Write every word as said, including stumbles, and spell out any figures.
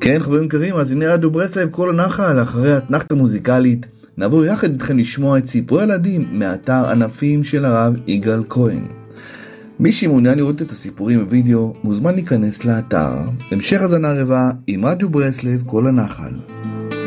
כן, חברים יקרים, אז הנה רדיו ברסלב, כל הנחל, אחרי התנחתה מוזיקלית, נעבור יחד איתכם לשמוע את סיפורי ילדים מאתר ענפים של הרב יגאל כהן. מי שמעוניין לראות את הסיפורים בווידאו, מוזמן להיכנס לאתר. המשך הזנה רבה עם רדיו ברסלב, כל הנחל.